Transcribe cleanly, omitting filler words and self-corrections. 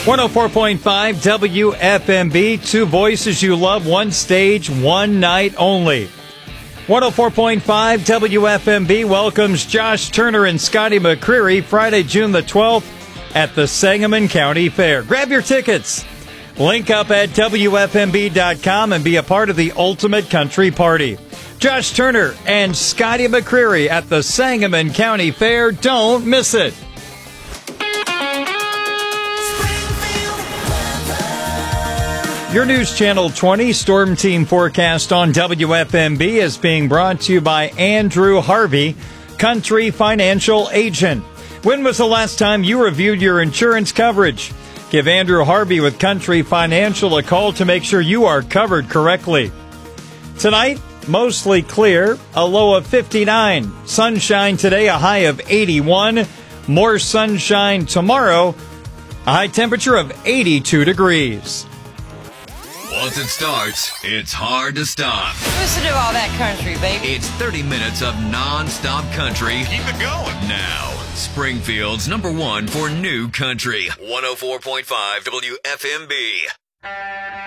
104.5 WFMB, two voices you love, one stage, one night only. 104.5 WFMB welcomes Josh Turner and Scotty McCreery Friday, June the 12th at the Sangamon County Fair. Grab your tickets. Link up at WFMB.com and be a part of the ultimate country party. Josh Turner and Scotty McCreery at the Sangamon County Fair. Don't miss it. Your News Channel 20 Storm Team forecast on WFMB is being brought to you by Andrew Harvey, Country Financial Agent. When was the last time you reviewed your insurance coverage? Give Andrew Harvey with Country Financial a call to make sure you are covered correctly. Tonight, mostly clear, a low of 59. Sunshine today, a high of 81. More sunshine tomorrow, a high temperature of 82 degrees. Once it starts, it's hard to stop. Listen to all that country, baby. It's 30 minutes of non-stop country. Keep it going. Now, Springfield's #1 for new country. 104.5 WFMB.